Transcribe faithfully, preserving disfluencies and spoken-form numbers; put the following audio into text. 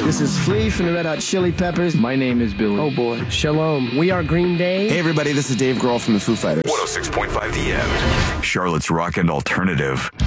This is Flea from the Red Hot Chili Peppers. My name is Billy. Oh boy. Shalom. We are Green Day. Hey everybody, this is Dave Grohl from the Foo Fighters. one oh six point five The End. Charlotte's Rock and Alternative.